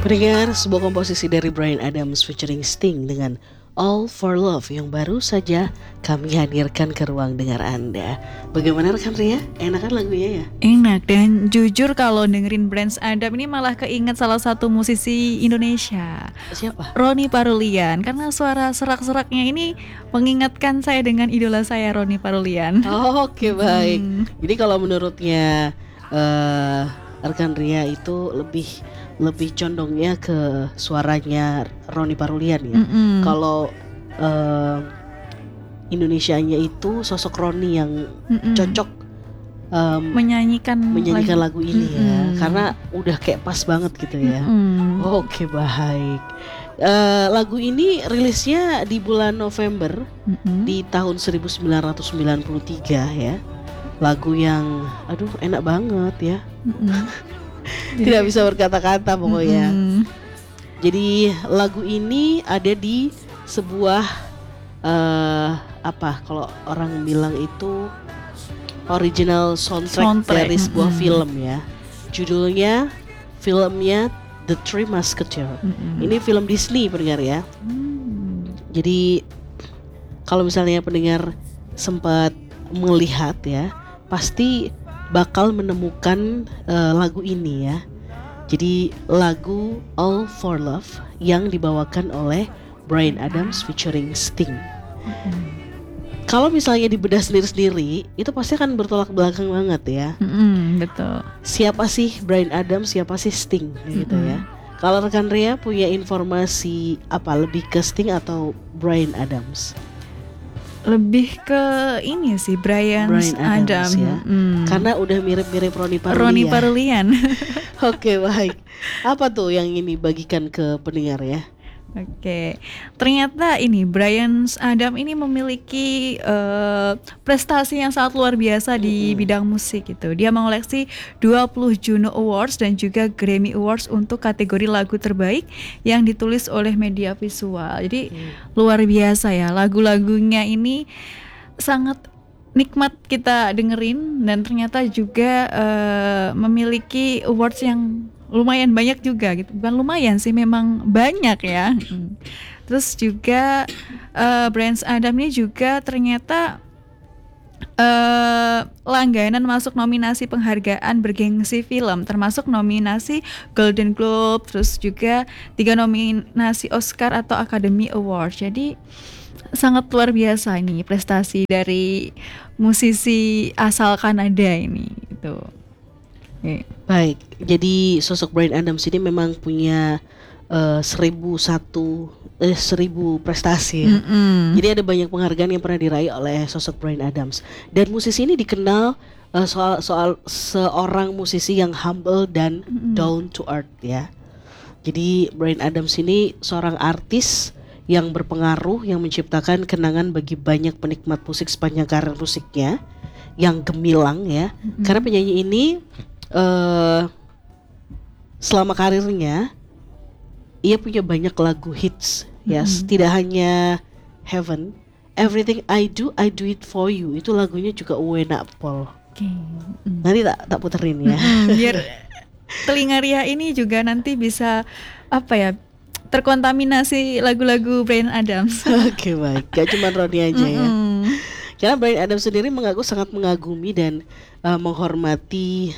Pendengar, sebuah komposisi dari Bryan Adams featuring Sting dengan All for Love yang baru saja kami hadirkan ke ruang dengar Anda. Bagaimana rekan Ria? Enakan lagunya ya? Enak, dan jujur kalau dengerin Bryan Adams ini malah keinget salah satu musisi Indonesia, Siapa? Ronny Parulian, karena suara serak-seraknya ini mengingatkan saya dengan idola saya, Ronny Parulian. Oke, baik. Jadi kalau menurutnya rekan Ria itu lebih condongnya ke suaranya Ronny Parulian ya. Kalau Indonesianya itu sosok Ronny yang cocok menyanyikan lagu ini ya, karena udah kayak pas banget gitu ya. Oke, baik. Lagu ini rilisnya di bulan November di tahun 1993 ya. Lagu yang enak banget ya. Tidak bisa berkata-kata pokoknya. Jadi lagu ini ada di sebuah kalau orang bilang itu original soundtrack dari sebuah film ya. Filmnya The Three Musketeers. Ini film Disney pendengar ya. Jadi kalau misalnya pendengar sempat melihat ya, pasti bakal menemukan lagu ini ya. Jadi lagu All for Love yang dibawakan oleh Bryan Adams featuring Sting. Kalau misalnya dibedah sendiri-sendiri, itu pasti akan bertolak belakang banget ya. Betul. Siapa sih Bryan Adams, siapa sih Sting gitu ya. Kalau rekan Ria punya informasi apa, lebih ke Sting atau Bryan Adams? Lebih ke ini sih, Bryan Adams ya. Karena udah mirip-mirip Ronny Parulian. Oke, baik. Apa tuh yang ini bagikan ke pendengar ya? Oke, ternyata ini Bryan Adams ini memiliki prestasi yang sangat luar biasa di bidang musik gitu. Dia mengoleksi 20 Juno Awards dan juga Grammy Awards untuk kategori lagu terbaik yang ditulis oleh media visual. Jadi luar biasa ya, lagu-lagunya ini sangat nikmat kita dengerin, dan ternyata juga memiliki awards yang lumayan banyak juga gitu. Bukan lumayan sih, memang banyak ya. Terus juga Bryan Adams ini juga ternyata langganan masuk nominasi penghargaan bergengsi film, termasuk nominasi Golden Globe, terus juga 3 nominasi Oscar atau Academy Award. Jadi sangat luar biasa ini prestasi dari musisi asal Kanada ini gitu. Baik, jadi sosok Bryan Adams ini memang punya 1000 prestasi ya. Jadi ada banyak penghargaan yang pernah diraih oleh sosok Bryan Adams. Dan musisi ini dikenal soal seorang musisi yang humble dan down to earth ya. Jadi Bryan Adams ini seorang artis yang berpengaruh, yang menciptakan kenangan bagi banyak penikmat musik sepanjang karir musiknya yang gemilang ya. Karena penyanyi ini selama karirnya ia punya banyak lagu hits ya. Tidak hanya Heaven, Everything I Do It For You, itu lagunya juga enak Pol. Nanti tak puterin ya. Biar telinga Ria ini juga nanti bisa terkontaminasi lagu-lagu Bryan Adams. Oke, baik, gak cuma Ronny aja ya. Karena Bryan Adams sendiri sangat mengagumi dan menghormati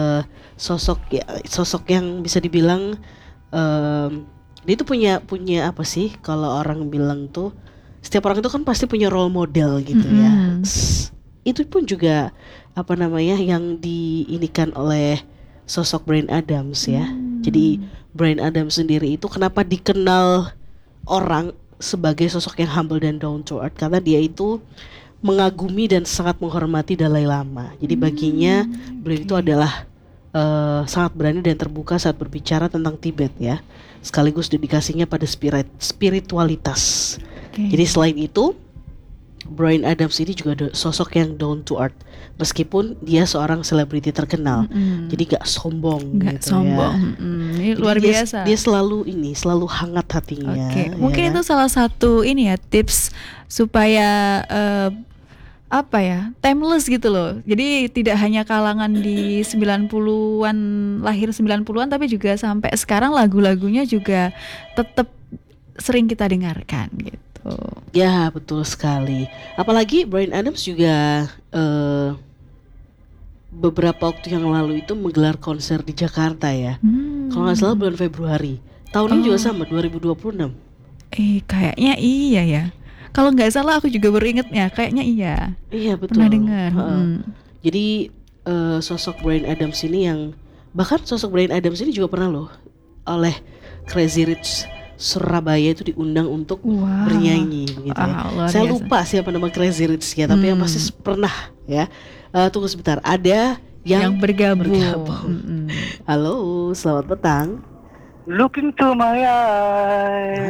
sosok yang bisa dibilang dia itu punya apa sih, kalau orang bilang tuh setiap orang itu kan pasti punya role model gitu ya. Itu pun juga yang diinikan oleh sosok Bryan Adams ya. Jadi Bryan Adams sendiri itu kenapa dikenal orang sebagai sosok yang humble dan down to earth, karena dia itu mengagumi dan sangat menghormati Dalai Lama. Jadi baginya beliau itu adalah sangat berani dan terbuka saat berbicara tentang Tibet ya. Sekaligus dedikasinya pada spiritualitas. Jadi selain itu, Bryan Adams ini juga sosok yang down to earth, meskipun dia seorang selebriti terkenal. Jadi gak sombong gitu ya. Ini luar biasa. Dia selalu hangat hatinya. Mungkin itu salah satu tips supaya apa ya, timeless gitu loh. Jadi tidak hanya kalangan di 90-an, lahir 90-an, tapi juga sampai sekarang lagu-lagunya juga tetap sering kita dengarkan gitu. Ya betul sekali. Apalagi Bryan Adams juga beberapa waktu yang lalu itu menggelar konser di Jakarta ya. Kalau nggak salah bulan Februari. Tahun ini juga sama 2026. Kayaknya iya ya. Kalau nggak salah aku juga baru ingetnya, kayaknya iya. Iya betul. Pernah dengar. Jadi sosok Bryan Adams ini yang bahkan sosok Bryan Adams ini juga pernah loh oleh Crazy Rich Surabaya itu diundang untuk bernyanyi gitu ya. Saya lupa siapa nama Crazy Rich ya, tapi yang pasti pernah ya. Tunggu sebentar, ada yang bergabung. Halo, selamat petang. Look into my eyes.